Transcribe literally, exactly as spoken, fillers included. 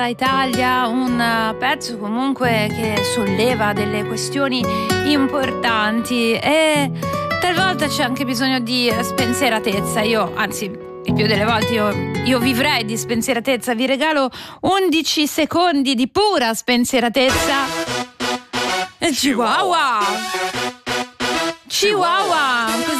Italia, un pezzo comunque che solleva delle questioni importanti e talvolta c'è anche bisogno di spensieratezza. Io, anzi, il più delle volte io, io vivrei di spensieratezza. Vi regalo undici secondi di pura spensieratezza. E Chihuahua Chihuahua, così